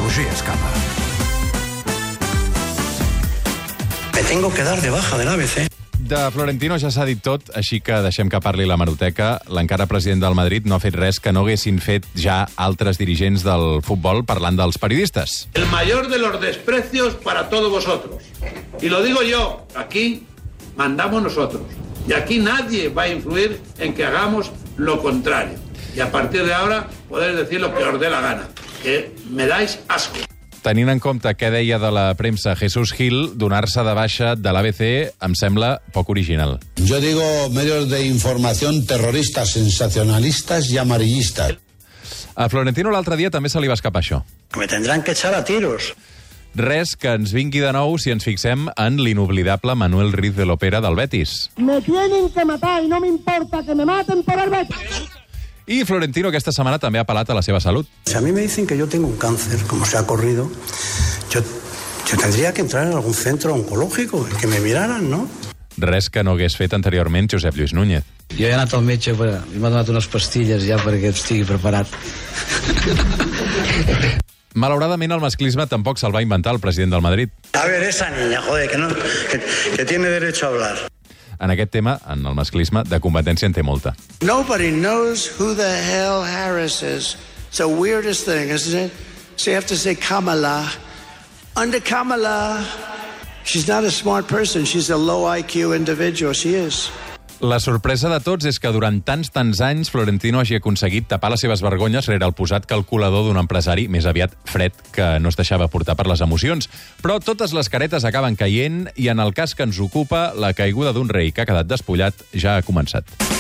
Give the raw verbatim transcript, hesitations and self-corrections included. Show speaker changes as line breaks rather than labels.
Roger Escapa.
Me tengo que dar de baja del A B C.
De Florentino ja s'ha dit tot, així que deixem que parli l'hemeroteca. L'encara president del Madrid no ha fet res que no haguessin fet ja altres dirigents del futbol parlant dels periodistes.
El mayor de los desprecios para todos vosotros. Y lo digo yo, aquí mandamos nosotros. Y aquí nadie va a influir en que hagamos lo contrario. Y a partir de ahora podéis decir lo que os dé la gana. Que me dais asco.
Tenint en compte què deia de la premsa Jesús Gil, donar-se de baixa de l'A B C em sembla poc original.
Yo digo medios de información terroristas, sensacionalistas y amarillistas.
A Florentino l'altre dia també se li va escapar això.
Me tendrán que echar a tiros.
Res que ens vingui de nou si ens fixem en l'inoblidable Manuel Riz de l'Opera del Betis.
Me tienen que matar y no me importa que me maten por el Betis.
I Florentino aquesta setmana també ha apel·lat a la seva salut.
Si a mí me dicen que yo tengo un cáncer, como se ha corrido, yo, yo tendría que entrar en algún centro oncológico, que me miraran, ¿no?
Res que no hagués fet anteriorment Josep Lluís Núñez.
Jo he anat al metge i m'ha donat unes pastilles ja perquè estigui preparat.
Malauradament, el masclisme tampoc se'l va inventar el president del Madrid.
A ver, esa niña, joder, que, no, que, que tiene derecho a hablar.
En aquest tema, en el masclisme, de competència en té molta.
Nobody knows who the hell Harris is. It's the weirdest thing, isn't it? So you have to say Kamala. Under Kamala, she's not a smart person. She's a low I Q individual. She is.
La sorpresa de tots és que durant tants, tants anys Florentino hagi aconseguit tapar les seves vergonyes rere el posat calculador d'un empresari més aviat fred que no es deixava portar per les emocions. Però totes les caretes acaben caient i en el cas que ens ocupa, la caiguda d'un rei que ha quedat despullat ja ha començat.